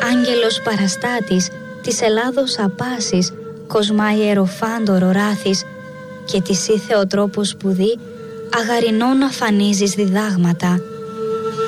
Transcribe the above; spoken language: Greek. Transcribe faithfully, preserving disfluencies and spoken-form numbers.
άγγελος παραστάτης, της Ελλάδος απάσης, κοσμά ιεροφάντορο ράθης, και της ή Θεοτρόπος σπουδή, αγαρινό να φανίζεις διδάγματα.